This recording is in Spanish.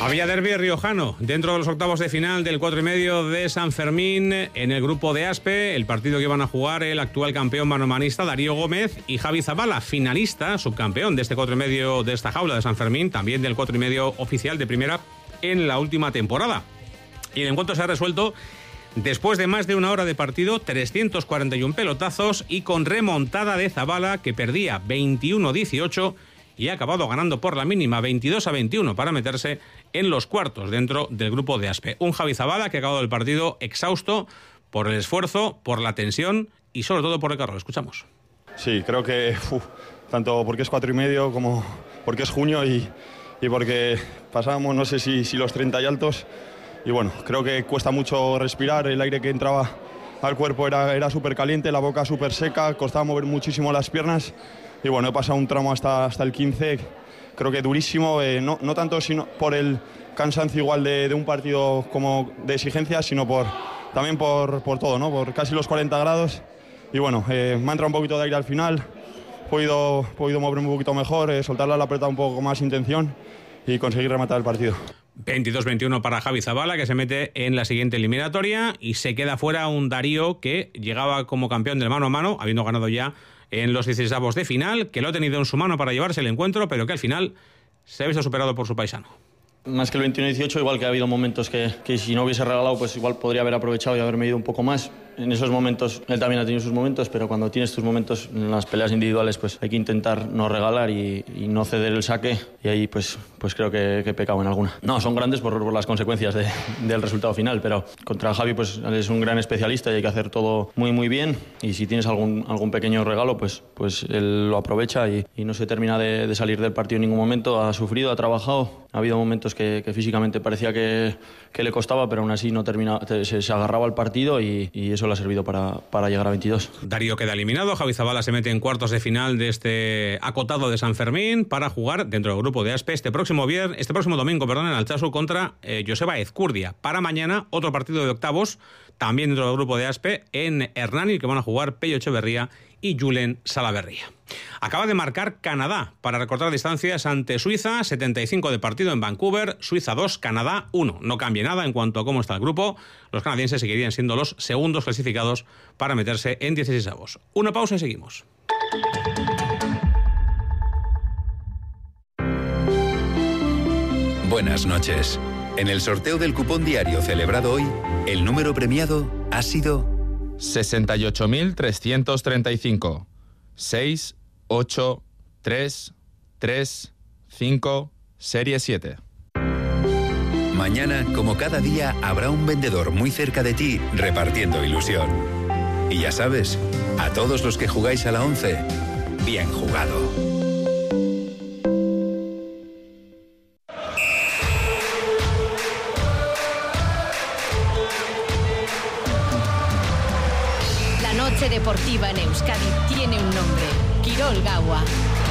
Había derbi riojano dentro de los octavos de final del 4,5 de San Fermín en el grupo de Aspe, el partido que iban a jugar el actual campeón manomanista Darío Gómez y Javi Zabala, finalista, subcampeón de este 4,5 de esta jaula de San Fermín, también del 4,5 oficial de primera en la última temporada. Y el encuentro se ha resuelto después de más de una hora de partido, 341 pelotazos y con remontada de Zabala, que perdía 21-18 y ha acabado ganando por la mínima 22-21 para meterse en los cuartos dentro del grupo de Aspe. Un Javi Zabala que ha acabado el partido exhausto por el esfuerzo, por la tensión y sobre todo por el carro. Escuchamos. Sí, creo que tanto porque es 4,5 como porque es junio y porque pasábamos, no sé si los 30 y altos. Y bueno, creo que cuesta mucho respirar, el aire que entraba al cuerpo era súper caliente, la boca súper seca, costaba mover muchísimo las piernas. Y bueno, he pasado un tramo hasta el 15, creo que durísimo, no tanto sino por el cansancio igual de un partido como de exigencia, sino también por todo, ¿no? Por casi los 40 grados. Y bueno, me ha entrado un poquito de aire al final, he podido moverme un poquito mejor, soltarla la pelota un poco con más intención y conseguir rematar el partido. 22-21 para Javi Zabala, que se mete en la siguiente eliminatoria, y se queda fuera un Darío que llegaba como campeón del mano a mano, habiendo ganado ya en los 16avos de final, que lo ha tenido en su mano para llevarse el encuentro, pero que al final se ha visto superado por su paisano. Más que el 21-18, igual que ha habido momentos que si no hubiese regalado, pues igual podría haber aprovechado y haberme ido un poco más. En esos momentos, él también ha tenido sus momentos, pero cuando tienes tus momentos en las peleas individuales, pues hay que intentar no regalar y no ceder el saque, y ahí pues creo que he pecado en alguna. No, son grandes por las consecuencias del resultado final, pero contra Javi pues él es un gran especialista y hay que hacer todo muy muy bien, y si tienes algún pequeño regalo, pues él lo aprovecha y no se termina de salir del partido en ningún momento. Ha sufrido, ha trabajado, ha habido momentos que físicamente parecía que le costaba, pero aún así no termina, se agarraba al partido y eso le ha servido para llegar a 22. Darío queda eliminado, Javi Zabala se mete en cuartos de final de este acotado de San Fermín para jugar dentro del grupo de Aspe este próximo domingo, en Altsasu contra Joseba Ezcurdia. Para mañana otro partido de octavos, también dentro del grupo de Aspe, en Hernani, que van a jugar Pello Echeverría y Julen Salaverría. Acaba de marcar Canadá para recortar distancias ante Suiza, 75 de partido en Vancouver, Suiza 2, Canadá 1. No cambia nada en cuanto a cómo está el grupo. Los canadienses seguirían siendo los segundos clasificados para meterse en 16avos. Una pausa y seguimos. Buenas noches. En el sorteo del cupón diario celebrado hoy, el número premiado ha sido 68.335. 6, 8, 3, 3, 5, serie 7. Mañana, como cada día, habrá un vendedor muy cerca de ti repartiendo ilusión. Y ya sabes, a todos los que jugáis a la 11, bien jugado. La noche deportiva en Euskadi tiene un nombre: Kirol Gaua.